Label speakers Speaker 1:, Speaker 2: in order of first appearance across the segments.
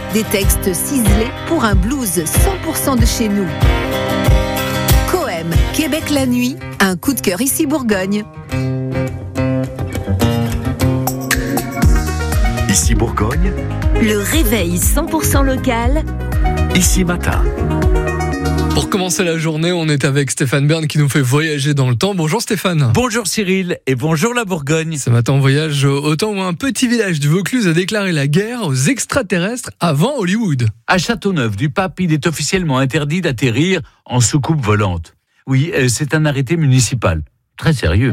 Speaker 1: Des textes ciselés pour un blues 100% de chez nous. Coem, Québec la nuit, un coup de cœur ici Bourgogne.
Speaker 2: Ici Bourgogne.
Speaker 3: Le réveil 100% local.
Speaker 2: Ici matin.
Speaker 4: Pour commencer la journée, on est avec Stéphane Bern qui nous fait voyager dans le temps. Bonjour Stéphane.
Speaker 5: Bonjour Cyril et bonjour la Bourgogne.
Speaker 4: Ce matin, on voyage au temps où un petit village du Vaucluse a déclaré la guerre aux extraterrestres avant Hollywood.
Speaker 5: À Châteauneuf-du-Pape, il est officiellement interdit d'atterrir en soucoupe volante. Oui, c'est un arrêté municipal. Très sérieux.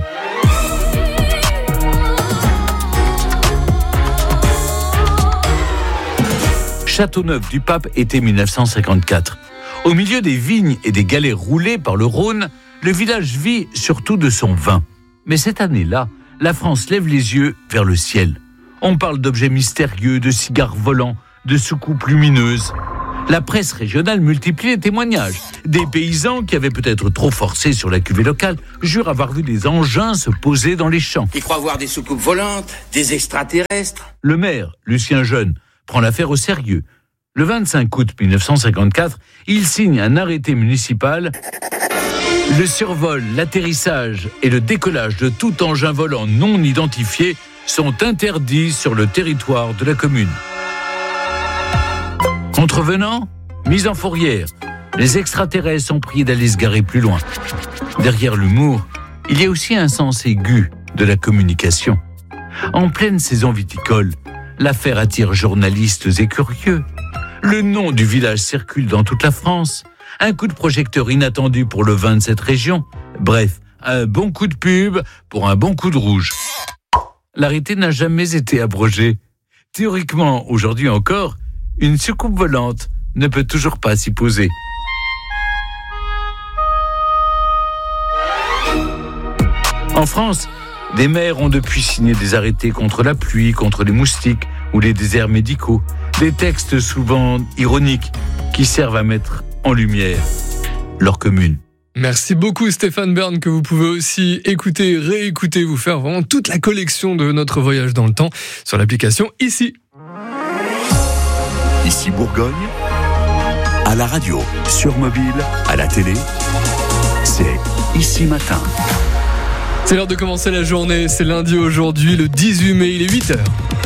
Speaker 5: Châteauneuf-du-Pape, été 1954. Au milieu des vignes et des galets roulés par le Rhône, le village vit surtout de son vin. Mais cette année-là, la France lève les yeux vers le ciel. On parle d'objets mystérieux, de cigares volants, de soucoupes lumineuses. La presse régionale multiplie les témoignages. Des paysans qui avaient peut-être trop forcé sur la cuvée locale jurent avoir vu des engins se poser dans les champs.
Speaker 6: Ils croient voir des soucoupes volantes, des extraterrestres.
Speaker 5: Le maire, Lucien Jeune, prend l'affaire au sérieux. Le 25 août 1954, il signe un arrêté municipal. Le survol, l'atterrissage et le décollage de tout engin volant non identifié sont interdits sur le territoire de la commune. Contrevenants, mise en fourrière. Les extraterrestres sont priés d'aller se garer plus loin. Derrière l'humour, il y a aussi un sens aigu de la communication. En pleine saison viticole, l'affaire attire journalistes et curieux. Le nom du village circule dans toute la France. Un coup de projecteur inattendu pour le vin de cette région. Bref, un bon coup de pub pour un bon coup de rouge. L'arrêté n'a jamais été abrogé. Théoriquement, aujourd'hui encore, une soucoupe volante ne peut toujours pas s'y poser. En France, des maires ont depuis signé des arrêtés contre la pluie, contre les moustiques ou les déserts médicaux. Des textes souvent ironiques qui servent à mettre en lumière leur commune.
Speaker 4: Merci beaucoup Stéphane Bern, que vous pouvez aussi écouter, réécouter, vous faire vraiment toute la collection de notre voyage dans le temps sur l'application Ici.
Speaker 2: Ici Bourgogne. À la radio, sur mobile, à la télé. C'est Ici matin.
Speaker 4: C'est l'heure de commencer la journée, c'est lundi aujourd'hui, le 18 mai, il est 8h.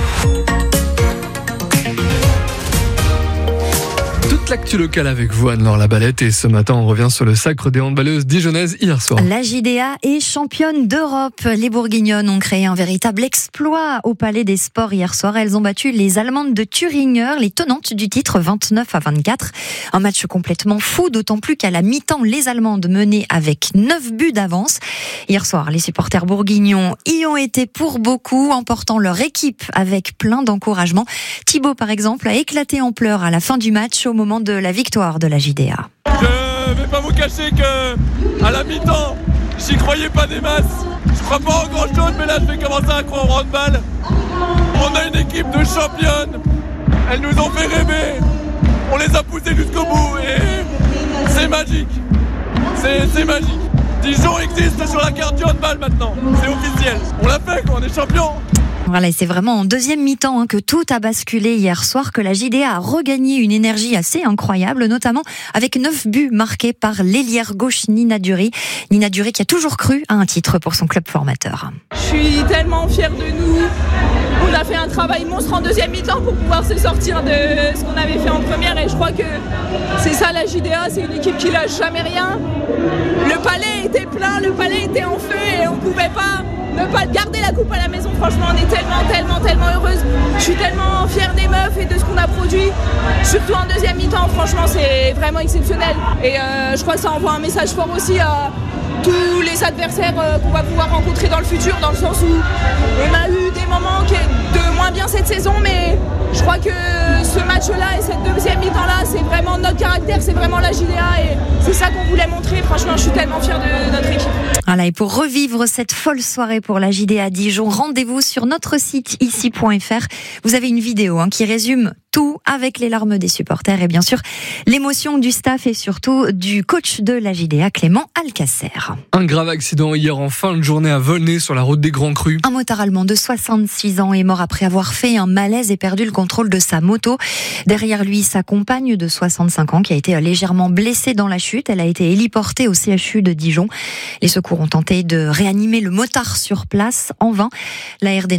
Speaker 4: L'actu locale avec vous, Anne-Laure Labalette, et ce matin on revient sur le sacre des handballeuses dijonnaises hier soir.
Speaker 7: La JDA est championne d'Europe. Les Bourguignonnes ont créé un véritable exploit au Palais des Sports hier soir. Elles ont battu les Allemandes de Thüringer, les tenantes du titre 29-24. Un match complètement fou, d'autant plus qu'à la mi-temps, les Allemandes menaient avec 9 buts d'avance. Hier soir, les supporters bourguignons y ont été pour beaucoup, emportant leur équipe avec plein d'encouragement. Thibaut, par exemple, a éclaté en pleurs à la fin du match au moment de la victoire de la JDA.
Speaker 8: Je vais pas vous cacher que à la mi-temps, j'y croyais pas des masses. Je crois pas en grand chose, mais là je vais commencer à croire au handball. On a une équipe de championnes. Elles nous ont fait rêver. On les a poussées jusqu'au bout et c'est magique. C'est magique. Dijon existe sur la carte du handball maintenant. C'est officiel. On l'a fait quoi, on est champions.
Speaker 7: Voilà, et c'est vraiment en deuxième mi-temps que tout a basculé hier soir, que la JDA a regagné une énergie assez incroyable, notamment avec 9 buts marqués par l'ailière gauche Nina Dury. Nina Dury qui a toujours cru à un titre pour son club formateur.
Speaker 9: Je suis tellement fière de nous. On a fait un travail monstre en deuxième mi-temps pour pouvoir se sortir de ce qu'on avait fait en première, et je crois que c'est ça la JDA, c'est une équipe qui lâche jamais rien. Le palais était plein, le palais était en feu et on pouvait pas ne pas garder la coupe à la maison. Franchement, on est tellement heureuse. Je suis tellement fière des meufs et de ce qu'on a produit. Surtout en deuxième mi-temps, franchement, c'est vraiment exceptionnel. Et je crois que ça envoie un message fort aussi à tous les adversaires qu'on va pouvoir rencontrer dans le futur, dans le sens où on a eu des moments de moins bien cette saison, mais je crois que ce match-là et cette deuxième mi-temps-là, c'est vraiment notre caractère, c'est vraiment la JDA et c'est ça qu'on voulait montrer. Franchement, je suis tellement fière de notre équipe.
Speaker 7: Voilà, et pour revivre cette folle soirée pour la JDA Dijon, rendez-vous sur notre site ici.fr. Vous avez une vidéo qui résume tout avec les larmes des supporters et bien sûr l'émotion du staff et surtout du coach de la JDA, Clément Alcacer.
Speaker 4: Un grave accident hier en fin de journée à Volnay sur la route des Grands Crus.
Speaker 7: Un motard allemand de 66 ans est mort après avoir fait un malaise et perdu le contrôle de sa moto. Derrière lui, sa compagne de 65 ans qui a été légèrement blessée dans la chute. Elle a été héliportée au CHU de Dijon. Les secours ont tenté de réanimer le motard sur place en vain. La RD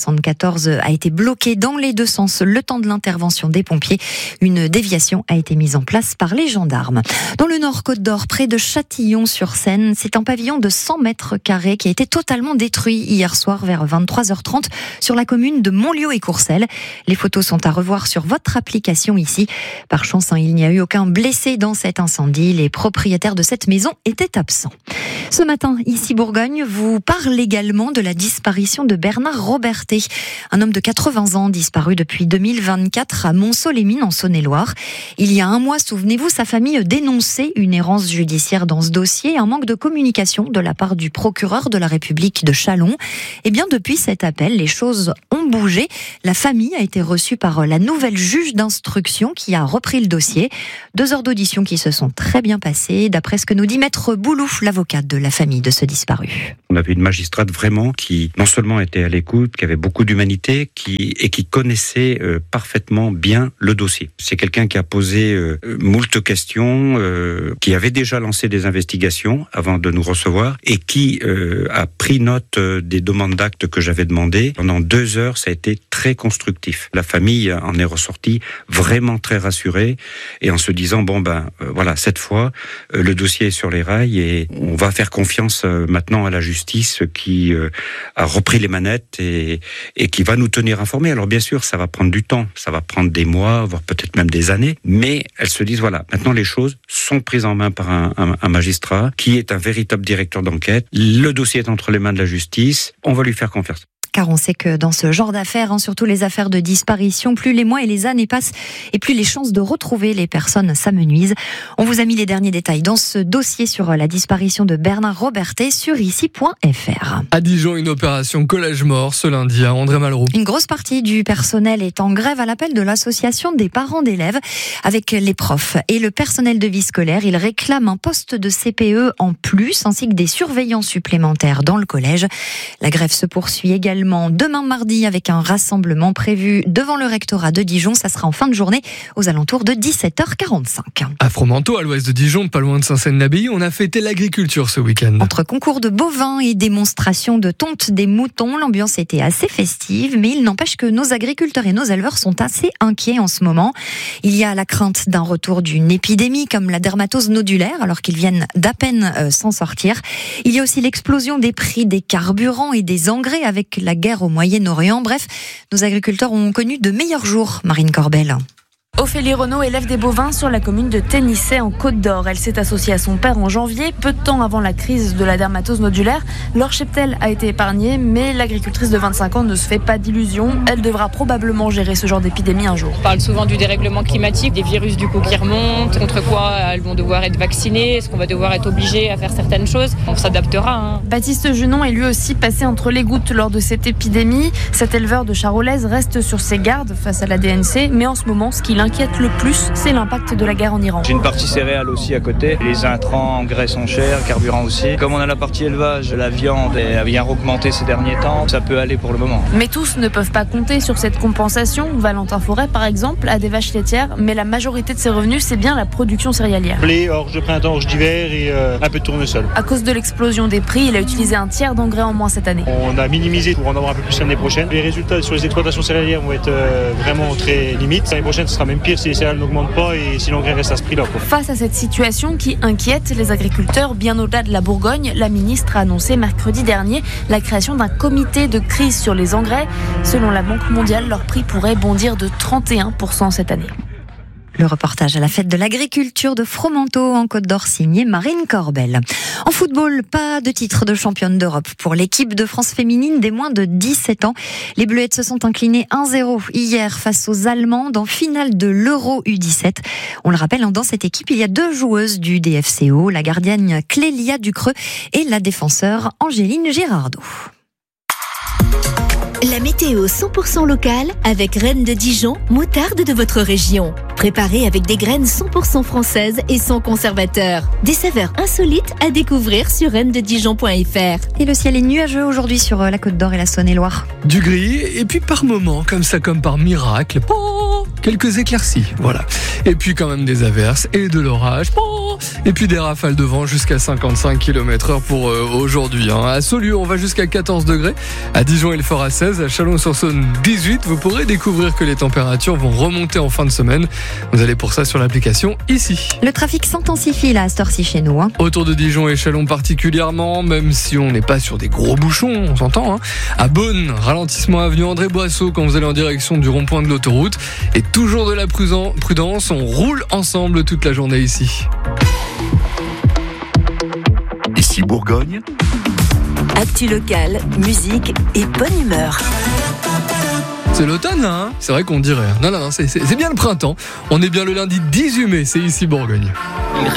Speaker 7: 974 a été bloquée dans les deux sens le temps de l'intervention des pompiers. Une déviation a été mise en place par les gendarmes. Dans le Nord Côte d'Or, près de Châtillon-sur-Seine, c'est un pavillon de 100 mètres carrés qui a été totalement détruit hier soir vers 23h30 sur la commune de Montlieu et Courcelles. Les photos sont à revoir sur votre application ici. Par chance, il n'y a eu aucun blessé dans cet incendie. Les propriétaires de cette maison étaient absents. Ce matin, ici Bourgogne, vous parle également de la disparition de Bernard Robertet, un homme de 80 ans disparu depuis 2024 à Montceau-les-Mines en Saône-et-Loire. Il y a un mois, souvenez-vous, sa famille dénonçait une errance judiciaire dans ce dossier, un manque de communication de la part du procureur de la République de Châlons. Et bien depuis cet appel, les choses ont bougé. La famille a été reçue par la nouvelle juge d'instruction qui a repris le dossier. 2 heures d'audition qui se sont très bien passées, d'après ce que nous dit Maître Boulouf, l'avocate de la famille de ce disparu.
Speaker 10: On avait une magistrate vraiment qui non seulement était à l'écoute, qui avait beaucoup d'humanité et qui connaissait parfaitement bien le dossier. C'est quelqu'un qui a posé moult questions, qui avait déjà lancé des investigations avant de nous recevoir et qui a pris note des demandes d'actes que j'avais demandées. Pendant 2 heures, ça a été très constructif. La famille en est ressortie vraiment très rassurée et en se disant voilà, cette fois le dossier est sur les rails et on va faire confiance maintenant à la justice qui a repris les manettes et qui va nous tenir informés. Alors bien sûr, ça va prendre du temps, ça va prendre des mois, voire peut-être même des années, mais elles se disent voilà, maintenant les choses sont prises en main par un magistrat qui est un véritable directeur d'enquête. Le dossier est entre les mains de la justice, on va lui faire confiance.
Speaker 7: Car on sait que dans ce genre d'affaires, surtout les affaires de disparition, plus les mois et les années passent et plus les chances de retrouver les personnes s'amenuisent. On vous a mis les derniers détails dans ce dossier sur la disparition de Bernard Robertet sur ici.fr.
Speaker 4: À Dijon, une opération collège mort ce lundi à André Malraux.
Speaker 7: Une grosse partie du personnel est en grève à l'appel de l'association des parents d'élèves avec les profs et le personnel de vie scolaire. Ils réclament un poste de CPE en plus ainsi que des surveillants supplémentaires dans le collège. La grève se poursuit également demain mardi avec un rassemblement prévu devant le rectorat de Dijon. Ça sera en fin de journée aux alentours de 17h45.
Speaker 4: À Fromenteau, à l'ouest de Dijon, pas loin de Saint-Seine-l'Abbaye, on a fêté l'agriculture ce week-end.
Speaker 7: Entre concours de bovins et démonstrations de tonte des moutons, l'ambiance était assez festive, mais il n'empêche que nos agriculteurs et nos éleveurs sont assez inquiets en ce moment. Il y a la crainte d'un retour d'une épidémie comme la dermatose nodulaire, alors qu'ils viennent d'à peine s'en sortir. Il y a aussi l'explosion des prix des carburants et des engrais avec la guerre au Moyen-Orient. Bref, nos agriculteurs ont connu de meilleurs jours, Marine Corbel.
Speaker 11: Ophélie Renaud élève des bovins sur la commune de Tenissay en Côte d'Or. Elle s'est associée à son père en janvier, peu de temps avant la crise de la dermatose nodulaire. Leur cheptel a été épargné, mais l'agricultrice de 25 ans ne se fait pas d'illusions. Elle devra probablement gérer ce genre d'épidémie un jour.
Speaker 12: On parle souvent du dérèglement climatique, des virus du coup qui remontent, contre quoi elles vont devoir être vaccinées, est-ce qu'on va devoir être obligé à faire certaines choses. On s'adaptera.
Speaker 11: Baptiste Junon est lui aussi passé entre les gouttes lors de cette épidémie. Cet éleveur de Charolaise reste sur ses gardes face à la DNC, mais en ce moment, ce qui l'inquiète le plus, c'est l'impact de la guerre en Iran.
Speaker 13: J'ai une partie céréales aussi à côté. Les intrants, engrais sont chers, carburant aussi. Comme on a la partie élevage, la viande a bien augmenté ces derniers temps. Ça peut aller pour le moment.
Speaker 11: Mais tous ne peuvent pas compter sur cette compensation. Valentin Forêt, par exemple, a des vaches laitières, mais la majorité de ses revenus, c'est bien la production céréalière.
Speaker 14: Blé, orge de printemps, orge d'hiver et un peu de tournesol.
Speaker 11: À cause de l'explosion des prix, il a utilisé un tiers d'engrais en moins cette année.
Speaker 14: On a minimisé pour en avoir un peu plus l'année prochaine. Les résultats sur les exploitations céréalières vont être vraiment très limites. L'année prochaine, ce sera même pire si les céréales n'augmentent pas et si l'engrais reste à ce prix-là.
Speaker 11: Face à cette situation qui inquiète les agriculteurs bien au-delà de la Bourgogne, la ministre a annoncé mercredi dernier la création d'un comité de crise sur les engrais. Selon la Banque mondiale, leur prix pourrait bondir de 31% cette année.
Speaker 7: Le reportage à la fête de l'agriculture de Fromenteau en Côte d'Or signé Marine Corbel. En football, pas de titre de championne d'Europe pour l'équipe de France féminine des moins de 17 ans. Les Bleuettes se sont inclinées 1-0 hier face aux Allemandes en finale de l'Euro U17. On le rappelle, dans cette équipe, il y a 2 joueuses du DFCO, la gardienne Clélia Ducreux et la défenseur Angéline Girardot.
Speaker 3: La météo 100% locale avec Reine de Dijon, moutarde de votre région. Préparée avec des graines 100% françaises et sans conservateur. Des saveurs insolites à découvrir sur reinededijon.fr.
Speaker 7: Et le ciel est nuageux aujourd'hui sur la Côte d'Or et la Saône-et-Loire.
Speaker 4: Du gris, et puis par moments, comme ça, comme par miracle, quelques éclaircies, voilà. Et puis quand même des averses et de l'orage, et puis des rafales de vent jusqu'à 55 km/h pour aujourd'hui. À Saulieu, on va jusqu'à 14 degrés. À Dijon et le Fort à 16, à Chalon-sur-Saône 18. Vous pourrez découvrir que les températures vont remonter en fin de semaine. Vous allez pour ça sur l'application ici.
Speaker 7: Le trafic s'intensifie là à cette heure-ci chez nous.
Speaker 4: Autour de Dijon et Chalon particulièrement, même si on n'est pas sur des gros bouchons, on s'entend. À Beaune, ralentissement avenue André Boisseau quand vous allez en direction du rond-point de l'autoroute. Et toujours de la prudence, on roule ensemble toute la journée ici.
Speaker 2: Ici Bourgogne.
Speaker 3: Actu locale, musique et bonne humeur.
Speaker 4: C'est l'automne, hein ? C'est vrai qu'on dirait. Non, c'est bien le printemps. On est bien le lundi 18 mai, c'est ici Bourgogne.